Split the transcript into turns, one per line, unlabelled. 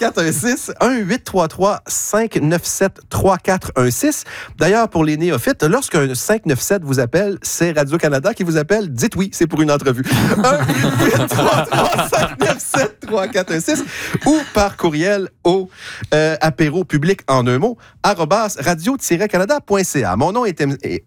1-833-597-3416. D'ailleurs, pour les néophytes, lorsqu'un 597 vous appelle, c'est Radio-Canada qui vous appelle. Dites oui, c'est pour une entrevue. 1-833-597-3416 ou par courriel au apéro public en un mot, @radio-canada.ca. Mon nom est